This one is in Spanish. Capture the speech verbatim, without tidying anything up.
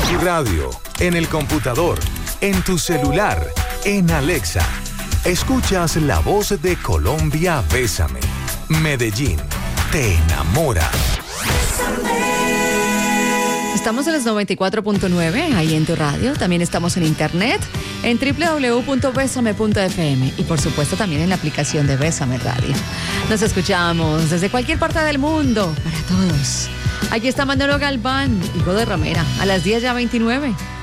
tu radio, en el computador, en tu celular, en Alexa. Escuchas la voz de Colombia, Bésame. Medellín, te enamora. Estamos en los noventa y cuatro punto nueve, ahí en tu radio. También estamos en internet, en doble u doble u doble u punto bésame punto efe eme y por supuesto también en la aplicación de Bésame Radio. Nos escuchamos desde cualquier parte del mundo, para todos. Aquí está Manolo Galván y Godo Ramera, a las diez ya veintinueve.